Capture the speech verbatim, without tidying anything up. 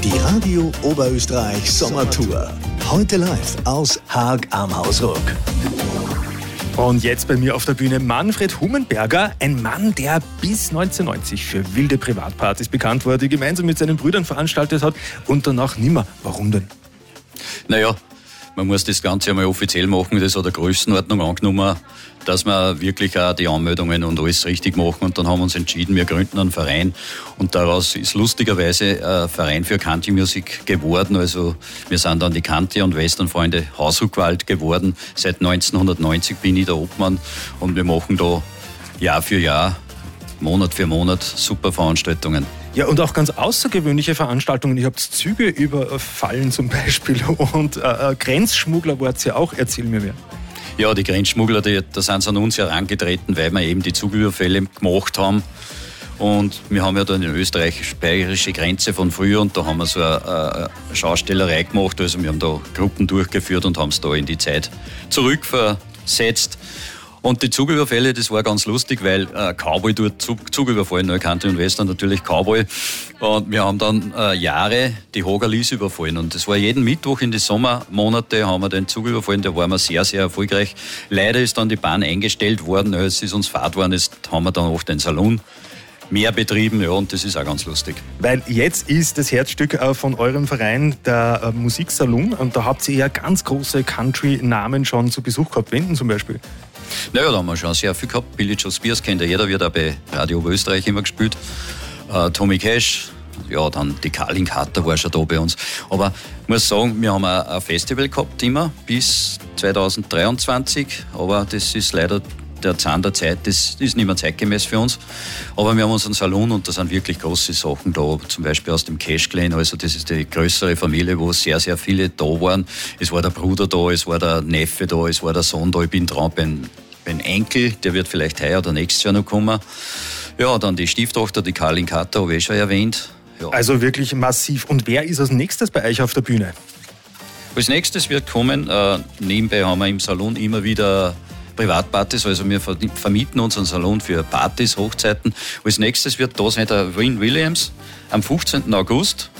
Die Radio Oberösterreich Sommertour. Heute live aus Haag am Hausruck. Und jetzt bei mir auf der Bühne Manfred Hummenberger, ein Mann, der bis neunzehnhundertneunzig für wilde Privatpartys bekannt wurde, gemeinsam mit seinen Brüdern veranstaltet hat und danach nimmer. Warum denn? Naja, man muss das Ganze einmal offiziell machen, das hat eine Größenordnung angenommen, dass wir wirklich auch die Anmeldungen und alles richtig machen. Und dann haben wir uns entschieden, wir gründen einen Verein. Und daraus ist lustigerweise ein Verein für Country Music geworden. Also wir sind dann die Country- und Westernfreunde Hausruckwald geworden. Seit neunzehnhundertneunzig bin ich der Obmann und wir machen da Jahr für Jahr, Monat für Monat super Veranstaltungen. Ja, und auch ganz außergewöhnliche Veranstaltungen. Ihr habt Züge überfallen zum Beispiel und äh, Grenzschmuggler wart ihr auch. Erzähl mir mehr. Ja, die Grenzschmuggler, die, da sind sie an uns herangetreten, weil wir eben die Zugüberfälle gemacht haben. Und wir haben ja da eine österreichisch-bayerische Grenze von früher und da haben wir so eine, eine Schaustellerei gemacht. Also wir haben da Gruppen durchgeführt und haben es da in die Zeit zurückversetzt. Und die Zugüberfälle, das war ganz lustig, weil äh, Cowboy dort Zug, Zug überfallen, ne, Country und Western natürlich Cowboy. Und wir haben dann äh, Jahre die Hogalis überfallen. Und das war jeden Mittwoch in die Sommermonate haben wir den Zug überfallen, da waren wir sehr, sehr erfolgreich. Leider ist dann die Bahn eingestellt worden, es ist uns Fahrt worden, jetzt haben wir dann auch den Salon mehr betrieben, ja, und das ist auch ganz lustig. Weil jetzt ist das Herzstück äh, von eurem Verein der äh, Musiksalon und da habt ihr ja ganz große Country-Namen schon zu Besuch gehabt. Wen zum Beispiel? Naja, da haben wir schon sehr viel gehabt. Billy Joe Spears kennt ja jeder, wird auch bei Radio Oberösterreich immer gespielt. Äh, Tommy Cash, ja, dann die Carlin Carter war schon da bei uns. Aber ich muss sagen, wir haben ein, ein Festival gehabt immer bis zweitausenddreiundzwanzig, aber das ist leider der Zahn der Zeit, das ist nicht mehr zeitgemäß für uns. Aber wir haben unseren Salon und da sind wirklich große Sachen da, zum Beispiel aus dem Cash Clan, also das ist die größere Familie, wo sehr, sehr viele da waren. Es war der Bruder da, es war der Neffe da, es war der Sohn da, ich bin dran beim, beim Enkel, der wird vielleicht heuer oder nächstes Jahr noch kommen. Ja, dann die Stieftochter, die Carlin Carter, habe ich schon erwähnt. Ja. Also wirklich massiv. Und wer ist als nächstes bei euch auf der Bühne? Als nächstes wird kommen, äh, nebenbei haben wir im Salon immer wieder Privatpartys, also wir vermieten unseren Salon für Partys, Hochzeiten. Als nächstes wird da sein der Wayne Williams am fünfzehnten August